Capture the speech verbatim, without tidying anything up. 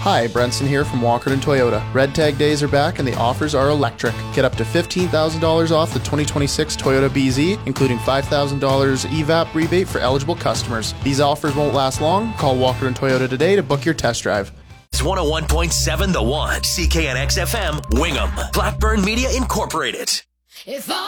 Hi, Brenson here from Walkerton Toyota. Red Tag days are back and the offers are electric. Get up to fifteen thousand dollars off the twenty twenty-six Toyota B Z, including five thousand dollars E V A P rebate for eligible customers. These offers won't last long. Call Walkerton Toyota today to book your test drive. It's one oh one point seven The One, C K N X F M, Wingham, Blackburn Media Incorporated. If